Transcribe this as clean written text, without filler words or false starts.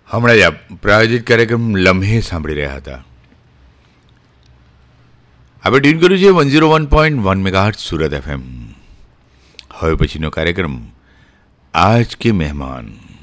હમણાં જ આપ પ્રાયોજિત કાર્યક્રમ લમ્હે સાંભળી રહ્યા હતા. આપણે ટ્યુન કર્યું છે 101.1 મેગાહર્ટ્ઝ સુરત FM. હવે પછીનો કાર્યક્રમ આજ કે મહેમાન.